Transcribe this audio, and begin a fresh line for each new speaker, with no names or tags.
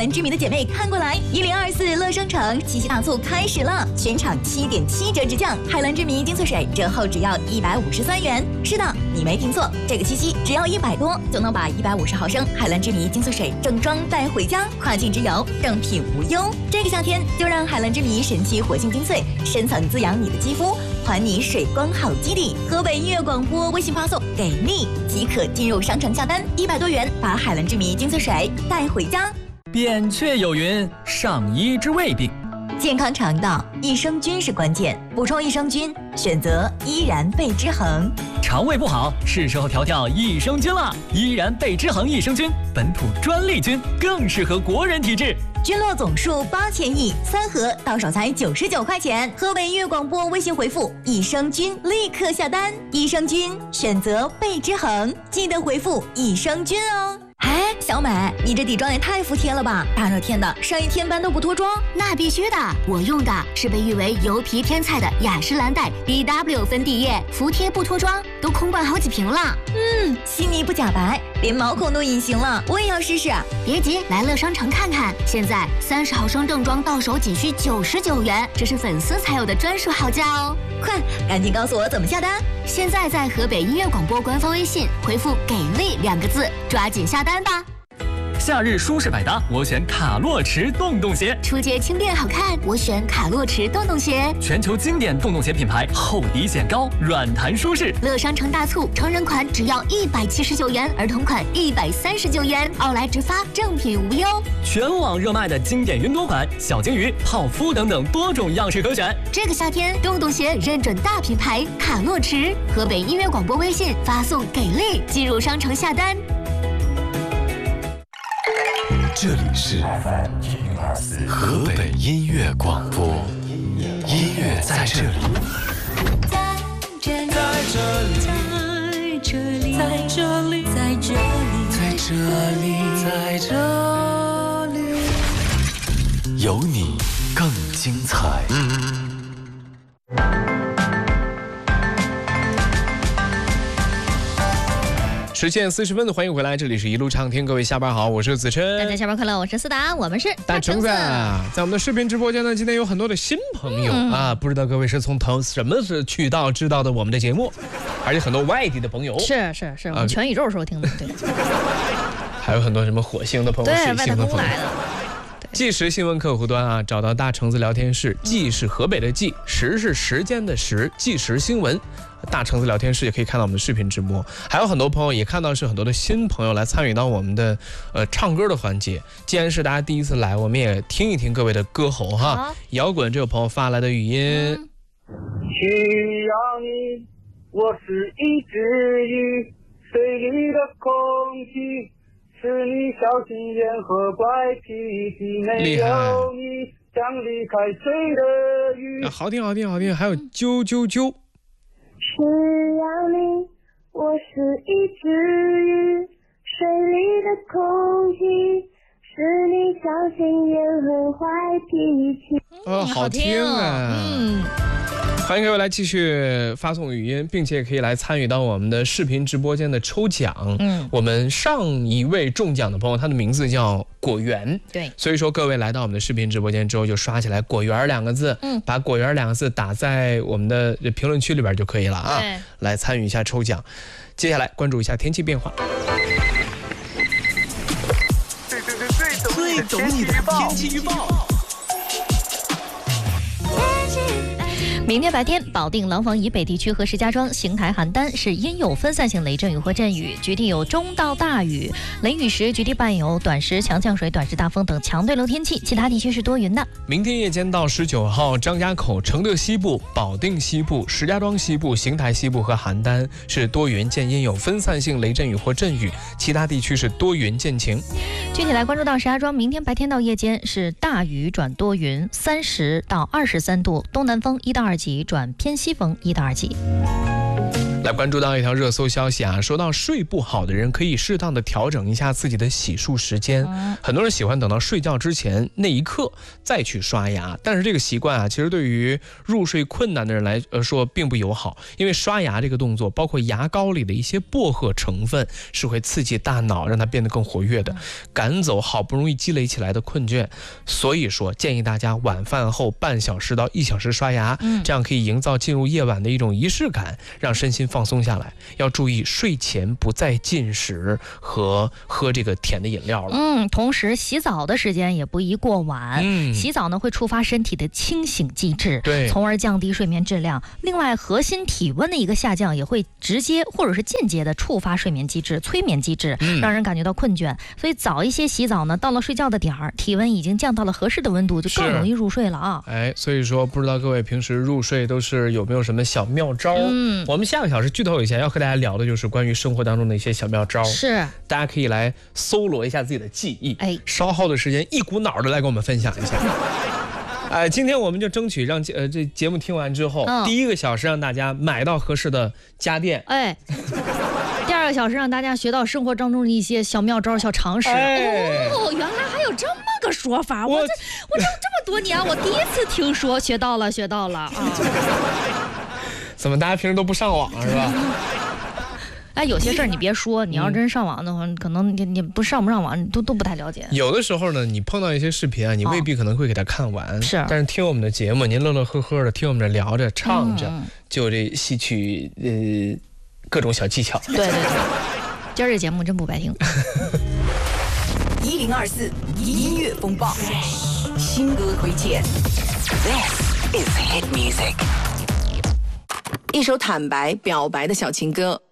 伦之谜的姐妹看过来，1024乐商城七夕大促开始了，全场7.7折直降，海伦之谜精粹水折后只要153元。是的，你没听错，这个七夕只要100多就能把150毫升海伦之谜精粹水正装带回家，跨境之游正品无忧。这个夏天就让海伦之谜神奇活性精粹深层滋养你的肌肤，还你水光好基底。河北音乐广播微信发送给力即可进入商城下单，100多元把海伦之谜精粹水带回家。
扁鹊有云：上医治未病。
健康肠道，益生菌是关键，补充益生菌，选择依然贝之恒。
肠胃不好，是时候调调益生菌了。依然贝之恒益生菌，本土专利菌，更适合国人体质。
菌落总数8000亿，3盒到手才99块钱。河北音乐广播微信回复益生菌立刻下单，益生菌选择贝之恒，记得回复益生菌哦。哎，小美，你这底妆也太服帖了吧！大热天的，上一天班都不脱妆？
那必须的，我用的是被誉为油皮天菜的雅诗兰黛 BW 粉底液，服帖不脱妆，都空灌好几瓶了。
细腻不假白，连毛孔都隐形了，我也要试试。
别急，来乐商城看看，现在30毫升正装到手仅需99元，这是粉丝才有的专属好价哦！
快，赶紧告诉我怎么下单！
现在在河北音乐广播官方微信回复“给力”2个字，抓紧下单吧。
夏日舒适百搭，我选卡洛驰洞洞鞋。
出街轻便好看，我选卡洛驰洞洞鞋。
全球经典洞洞鞋品牌，厚底显高，软弹舒适。
乐商城大促，成人款只要179元，儿童款139元，奥莱直发，正品无忧。
全网热卖的经典云朵款、小金鱼、泡芙等等多种样式可选。
这个夏天，洞洞鞋认准大品牌卡洛驰。河北音乐广播微信发送“给力”进入商城下单。
这里是 FM104河北音乐广播，音乐在这里，
在这里，在这里，在这里，在这里，
在这里，在这里，有你更精彩。
10点40分，欢迎回来，这里是一路畅听，各位下班好，我是子琛。
大家下班快乐，我是思达，我们是
大橙子。在我们的视频直播间呢，今天有很多的新朋友啊，不知道各位是从什么渠道知道的我们的节目，而且很多外地的朋友，
是，我们全宇宙收听的，对。
还有很多什么火星的朋友、水星的朋友。纪实新闻客户端啊，找到大橙子聊天室，纪是河北的纪，时是时间的时，纪实新闻。大橙子聊天室也可以看到我们的视频直播，还有很多朋友也看到是很多的新朋友来参与到我们的唱歌的环节。既然是大家第一次来，我们也听一听各位的歌喉哈。摇滚这位朋友发来的语音：
需要你，我是一只鱼，水里的空气是你小心眼和怪脾气，没有你像离开水的鱼。
好听，还有啾啾啾。
需要你，我是一只鱼，水里的空气是你小心眼和坏脾气。
好听啊！欢迎各位来继续发送语音，并且可以来参与到我们的视频直播间的抽奖。我们上一位中奖的朋友，他的名字叫果园，
对，
所以说各位来到我们的视频直播间之后，就刷起来“果园”2个字，把“果园”2个字打在我们的评论区里边就可以了啊，来参与一下抽奖。接下来关注一下天气变化。
最懂你的天气预报。
明天白天，保定、廊坊以北地区和石家庄、邢台、邯郸是阴有分散性雷阵雨或阵雨，局地有中到大雨，雷雨时局地伴有短时强降水、短时大风等强对流天气，其他地区是多云的。
明天夜间到19号，张家口、承德西部、保定西部、石家庄西部、邢台西部和邯郸是多云见阴有分散性雷阵雨或阵雨，其他地区是多云见晴。
具体来关注到石家庄，明天白天到夜间是大雨转多云，30到23度，东南风1到2级转偏西风1到2级。
来关注到一条热搜消息啊，说到睡不好的人可以适当的调整一下自己的洗漱时间。很多人喜欢等到睡觉之前那一刻再去刷牙，但是这个习惯啊，其实对于入睡困难的人来说并不友好，因为刷牙这个动作，包括牙膏里的一些薄荷成分是会刺激大脑，让它变得更活跃的，赶走好不容易积累起来的困倦。所以说，建议大家晚饭后半小时到1小时刷牙，这样可以营造进入夜晚的一种仪式感，让身心放松下来。要注意睡前不再进食和喝这个甜的饮料了。
同时洗澡的时间也不宜过晚。洗澡呢会触发身体的清醒机制，
对，
从而降低睡眠质量。另外，核心体温的一个下降也会直接或者是间接的触发睡眠机制、催眠机制，让人感觉到困倦。所以早一些洗澡呢，到了睡觉的点儿，体温已经降到了合适的温度，就更容易入睡了啊。
所以说不知道各位平时入睡都是有没有什么小妙招？我们下个小时剧透一下，要和大家聊的就是关于生活当中的一些小妙招，
是
大家可以来搜罗一下自己的记忆，稍后的时间一股脑的来跟我们分享一下。今天我们就争取让这节目听完之后，第1个小时让大家买到合适的家电，
第2个小时让大家学到生活当中的一些小妙招、小常识。原来还有这么个说法，我这么多年，我第一次听说，学到了啊！
怎么大家平时都不上网是吧？
有些事儿你别说，你要真上网的话，可能你不上网都不太了解。
有的时候呢，你碰到一些视频啊，你未必可能会给它看完，但是听我们的节目，您乐乐呵呵的听我们这聊着唱着，就这吸取各种小技巧。
对，今儿这节目真不白听。
1024音乐风暴新歌推荐。
This is hit music。一首坦白表白的小情歌。